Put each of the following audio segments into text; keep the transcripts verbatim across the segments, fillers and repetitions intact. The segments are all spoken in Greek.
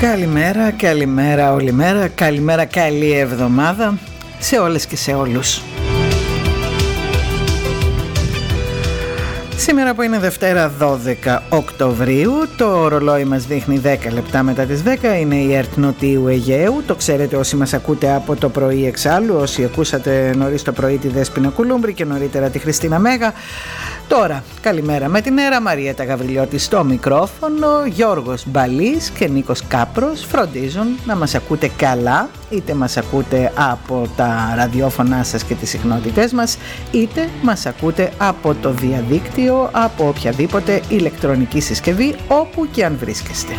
Καλημέρα, καλημέρα όλη μέρα, καλημέρα, καλή εβδομάδα σε όλες και σε όλους. Σήμερα που είναι Δευτέρα δώδεκα Οκτωβρίου, το ρολόι μας δείχνει δέκα λεπτά μετά τις δέκα, είναι η ΕΡΤ Νοτίου Αιγαίου. Το ξέρετε όσοι μας ακούτε από το πρωί εξάλλου, όσοι ακούσατε νωρίς το πρωί τη Δέσποινα Κουλούμπρη και νωρίτερα τη Χριστίνα Μέγα. Τώρα, καλημέρα με την έρα, Μαριέτα Γαβριλιώτη στο μικρόφωνο, Γιώργος Μπαλής και Νίκος Κάπρος φροντίζουν να μας ακούτε καλά, είτε μας ακούτε από τα ραδιόφωνά σας και τις συχνότητές μας, είτε μας ακούτε από το διαδίκτυο, από οποιαδήποτε ηλεκτρονική συσκευή, όπου και αν βρίσκεστε.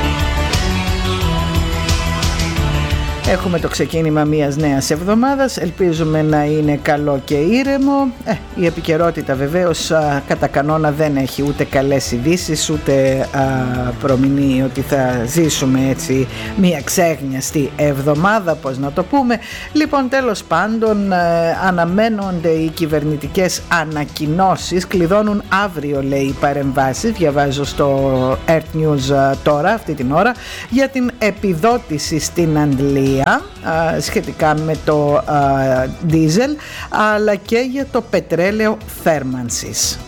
Έχουμε το ξεκίνημα μιας νέας εβδομάδας, ελπίζουμε να είναι καλό και ήρεμο. Ε, η επικαιρότητα βεβαίως α, κατά κανόνα δεν έχει ούτε καλές ειδήσεις, ούτε α, προμηνύει ότι θα ζήσουμε έτσι μια ξέγνιαστη εβδομάδα, πώς να το πούμε. Λοιπόν, τέλος πάντων, α, αναμένονται οι κυβερνητικές ανακοινώσεις, κλειδώνουν αύριο, λέει, οι παρεμβάσεις, διαβάζω στο ΕΡΤ News α, τώρα, αυτή την ώρα, για την επιδότηση στην Αγγλία σχετικά με το ντίζελ, αλλά και για το πετρέλαιο θέρμανσης.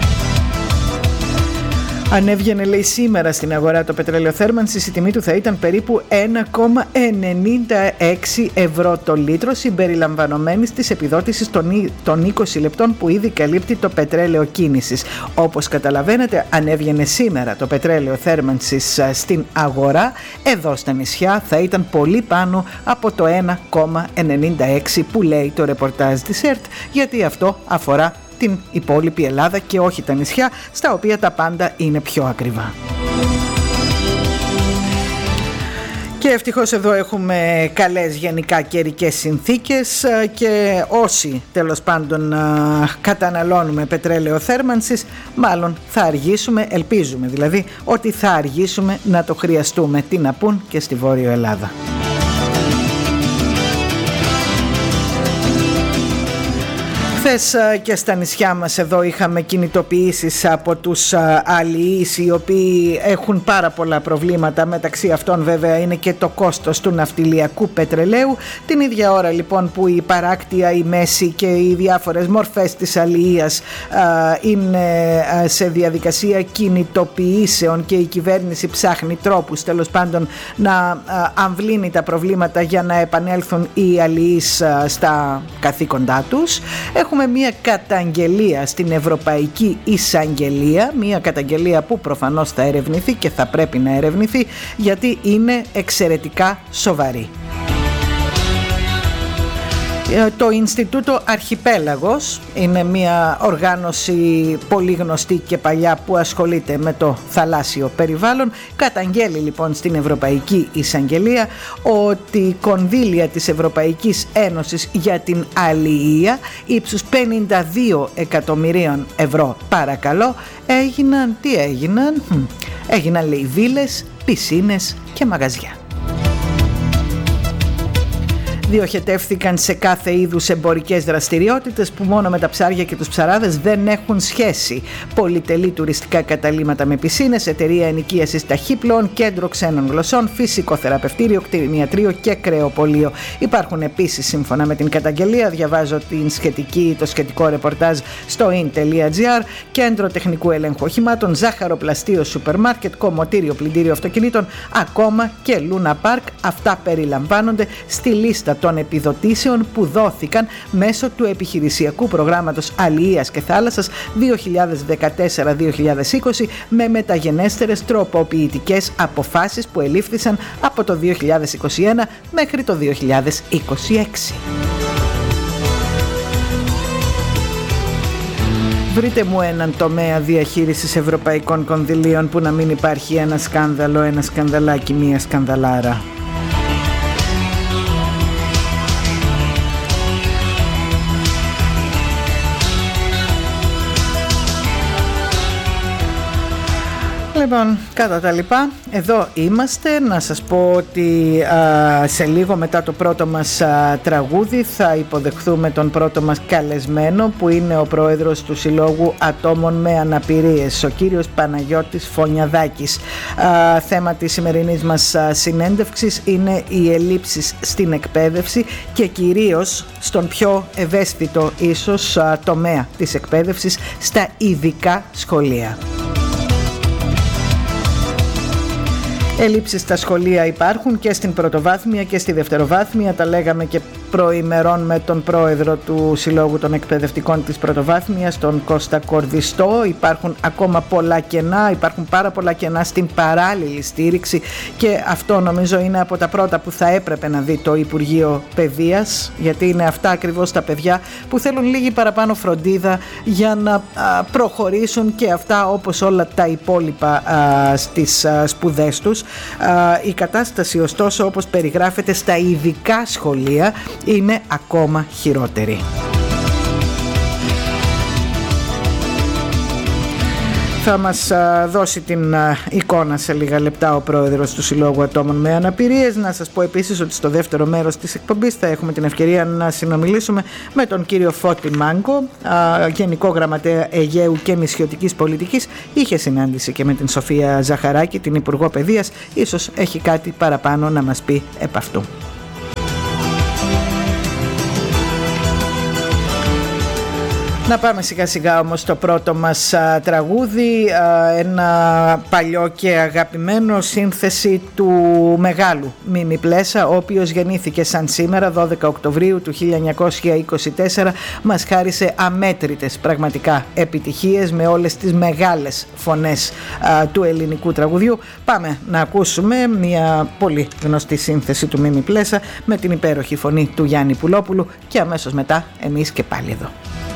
Αν έβγαινε, λέει, σήμερα στην αγορά το πετρέλαιο θέρμανσης, η τιμή του θα ήταν περίπου ένα κόμμα ενενήντα έξι ευρώ το λίτρο, συμπεριλαμβανομένης της επιδότησης των είκοσι λεπτών που ήδη καλύπτει το πετρέλαιο κίνησης. Όπως καταλαβαίνετε, αν έβγαινε σήμερα το πετρέλαιο θέρμανσης στην αγορά, εδώ στα νησιά θα ήταν πολύ πάνω από το ένα κόμμα ενενήντα έξι που λέει το ρεπορτάζ της ΕΡΤ, γιατί αυτό αφορά την υπόλοιπη Ελλάδα και όχι τα νησιά, στα οποία τα πάντα είναι πιο ακριβά. Και ευτυχώς εδώ έχουμε καλές γενικά καιρικές συνθήκες και όσοι τέλος πάντων καταναλώνουμε πετρέλαιο θέρμανσης, μάλλον θα αργήσουμε, ελπίζουμε δηλαδή, ότι θα αργήσουμε να το χρειαστούμε. Τι να πούν και στη Βόρειο Ελλάδα. Χθες και στα νησιά μας εδώ είχαμε κινητοποιήσεις από τους αλληλείς, οι οποίοι έχουν πάρα πολλά προβλήματα. Μεταξύ αυτών βέβαια είναι και το κόστος του ναυτιλιακού πετρελαίου. Την ίδια ώρα λοιπόν που η παράκτεια, η μέση και οι διάφορες μορφές της αλληλείας είναι σε διαδικασία κινητοποιήσεων και η κυβέρνηση ψάχνει τρόπους τέλος πάντων να αμβλύνει τα προβλήματα για να επανέλθουν οι αλληλείς στα καθήκοντά τους. Έχουμε μια καταγγελία στην Ευρωπαϊκή Εισαγγελία, μια καταγγελία που προφανώς θα ερευνηθεί και θα πρέπει να ερευνηθεί, γιατί είναι εξαιρετικά σοβαρή. Το Ινστιτούτο Αρχιπέλαγος είναι μια οργάνωση πολύ γνωστή και παλιά που ασχολείται με το θαλάσσιο περιβάλλον. Καταγγέλει λοιπόν στην Ευρωπαϊκή Εισαγγελία ότι κονδύλια της Ευρωπαϊκής Ένωσης για την αλληλεία ύψους πενήντα δύο εκατομμυρίων ευρώ, παρακαλώ, έγιναν, τι έγιναν, έγιναν λέει βίλες, πισίνες και μαγαζιά. Διοχετεύθηκαν σε κάθε είδους εμπορικές δραστηριότητες που μόνο με τα ψάρια και τους ψαράδες δεν έχουν σχέση. Πολυτελή τουριστικά καταλύματα με πισίνες, εταιρεία ενοικίασης ταχύπλων, κέντρο ξένων γλωσσών, φυσικοθεραπευτήριο, κτηνιατρίο και κρεοπωλείο. Υπάρχουν επίσης, σύμφωνα με την καταγγελία, διαβάζω την σχετική, το σχετικό ρεπορτάζ στο in τελεία gr, κέντρο τεχνικού ελέγχου οχημάτων, ζάχαροπλαστείο, σούπερ μάρκετ, κομμωτήριο, πλυντήριο αυτοκινήτων, ακόμα και Λούνα Πάρκ. Αυτά περιλαμβάνονται στη λίστα των επιδοτήσεων που δόθηκαν μέσω του επιχειρησιακού προγράμματος Αλληλείας και Θάλασσας δύο χιλιάδες δεκατέσσερα δύο χιλιάδες είκοσι, με μεταγενέστερες τροποποιητικές αποφάσεις που ελήφθησαν από το δύο χιλιάδες είκοσι ένα μέχρι το δύο χιλιάδες είκοσι έξι. Βρείτε μου έναν τομέα διαχείρισης ευρωπαϊκών κονδυλίων που να μην υπάρχει ένα σκάνδαλο, ένα σκανδαλάκι, μία σκανδαλάρα. Λοιπόν, κατά τα λοιπά, εδώ είμαστε. Να σας πω ότι α, σε λίγο μετά το πρώτο μας α, τραγούδι θα υποδεχθούμε τον πρώτο μας καλεσμένο, που είναι ο πρόεδρος του Συλλόγου Ατόμων με Αναπηρίες, ο κύριος Παναγιώτης Φωνιαδάκης. Α, θέμα της σημερινής μας α, συνέντευξης είναι οι ελλείψεις στην εκπαίδευση και κυρίως στον πιο ευαίσθητο ίσως α, τομέα της εκπαίδευσης, στα ειδικά σχολεία. Ελλείψεις στα σχολεία υπάρχουν και στην πρωτοβάθμια και στη δευτεροβάθμια. Τα λέγαμε και προημερών με τον πρόεδρο του Συλλόγου των Εκπαιδευτικών της Πρωτοβάθμιας, τον Κώστα Κορδιστό. Υπάρχουν ακόμα πολλά κενά, υπάρχουν πάρα πολλά κενά στην παράλληλη στήριξη, και αυτό νομίζω είναι από τα πρώτα που θα έπρεπε να δει το Υπουργείο Παιδείας, γιατί είναι αυτά ακριβώς τα παιδιά που θέλουν λίγη παραπάνω φροντίδα για να προχωρήσουν και αυτά όπως όλα τα υπόλοιπα στις σπουδές τους. Η κατάσταση ωστόσο, όπως περιγράφεται στα ειδικά σχολεία, είναι ακόμα χειρότερη. Θα μας δώσει την εικόνα σε λίγα λεπτά ο πρόεδρος του Συλλόγου Ατόμων με Αναπηρίες. Να σας πω επίσης ότι στο δεύτερο μέρος της εκπομπής θα έχουμε την ευκαιρία να συνομιλήσουμε με τον κύριο Φώτη Μάγκο, Γενικό Γραμματέα Αιγαίου και Νησιωτικής Πολιτικής. Είχε συνάντηση και με την Σοφία Ζαχαράκη, την Υπουργό Παιδείας. Ίσως έχει κάτι παραπάνω να μας πει επ' αυτού. Να πάμε σιγά σιγά όμως στο πρώτο μας α, τραγούδι, α, ένα παλιό και αγαπημένο, σύνθεση του μεγάλου Μίμη Πλέσα, ο οποίος γεννήθηκε σαν σήμερα δώδεκα Οκτωβρίου του χίλια εννιακόσια είκοσι τέσσερα, μας χάρισε αμέτρητες πραγματικά επιτυχίες με όλες τις μεγάλες φωνές α, του ελληνικού τραγουδιού. Πάμε να ακούσουμε μια πολύ γνωστή σύνθεση του Μίμη Πλέσα με την υπέροχη φωνή του Γιάννη Πουλόπουλου και αμέσως μετά εμείς και πάλι εδώ.